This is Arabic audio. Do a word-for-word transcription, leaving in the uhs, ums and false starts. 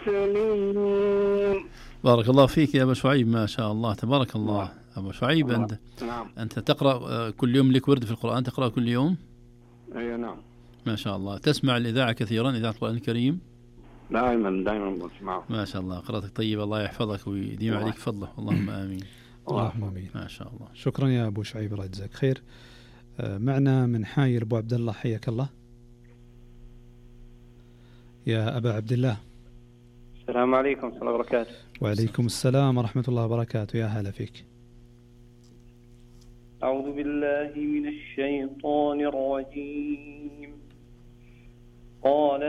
المرسلين. بارك الله فيك يا أبا شعيب، ما شاء الله تبارك الله. نعم. أبو شعيب أنت نعم. أنت تقرأ كل يوم، لك ورد في القرآن تقرأ كل يوم؟ أي نعم. ما شاء الله. تسمع الإذاعة كثيرا، إذاعة القرآن الكريم؟ دائما دائما بسمعه. ما شاء الله، قراءتك طيبة، الله يحفظك ويديم عليك فضله، اللهم آمين. اللهم آمين. ما شاء الله. شكرا يا أبو شعيب، الله يجزاك خير. معنا من حاير أبو عبد الله، حياك الله يا أبا عبد الله. السلام عليكم ورحمة الله وبركاته. وعليكم السلام ورحمة الله وبركاته، يا هلا فيك. أعوذ بالله من الشيطان الرجيم. قال